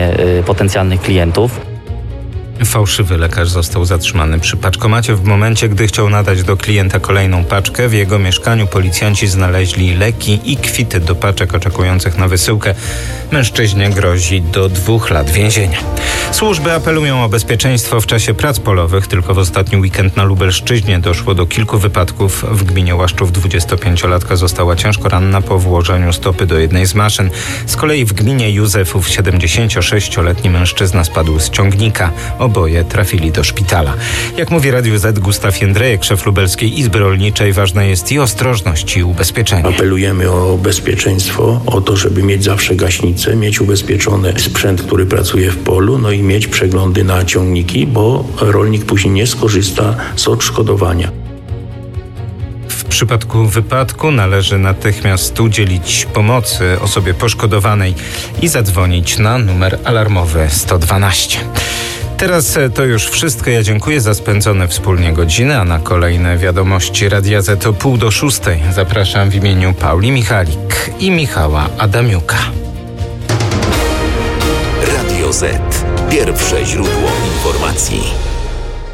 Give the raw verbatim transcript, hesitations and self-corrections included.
zachowanie potencjalnych klientów. Fałszywy lekarz został zatrzymany przy paczkomacie w momencie, gdy chciał nadać do klienta kolejną paczkę. W jego mieszkaniu policjanci znaleźli leki i kwity do paczek oczekujących na wysyłkę. Mężczyźnie grozi do dwóch lat więzienia. Służby apelują o bezpieczeństwo w czasie prac polowych. Tylko w ostatni weekend na Lubelszczyźnie doszło do kilku wypadków. W gminie Łaszczów dwudziestopięciolatka została ciężko ranna po włożeniu stopy do jednej z maszyn. Z kolei w gminie Józefów siedemdziesięciosześcioletni mężczyzna spadł z ciągnika. Oboje trafili do szpitala. Jak mówi Radiu Z Gustaw Jędrejek, szef Lubelskiej Izby Rolniczej, ważna jest i ostrożność, i ubezpieczenie. Apelujemy o bezpieczeństwo, o to, żeby mieć zawsze gaśnicę, mieć ubezpieczony sprzęt, który pracuje w polu, no i mieć przeglądy na ciągniki, bo rolnik później nie skorzysta z odszkodowania. W przypadku wypadku należy natychmiast udzielić pomocy osobie poszkodowanej i zadzwonić na numer alarmowy sto dwanaście. Teraz to już wszystko. Ja dziękuję za spędzone wspólnie godziny, a na kolejne wiadomości Radia Z o pół do szóstej zapraszam w imieniu Pauli Michalik i Michała Adamiuka. Radio Z. Pierwsze źródło informacji.